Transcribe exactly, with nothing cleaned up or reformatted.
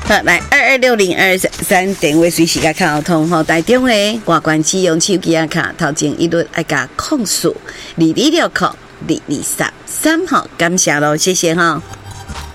好，来二二六零二三三电话随时甲卡通吼，打电话外关只用手机啊卡，头前一律爱甲控诉二二六扣二二三三号，感谢咯，谢谢哈。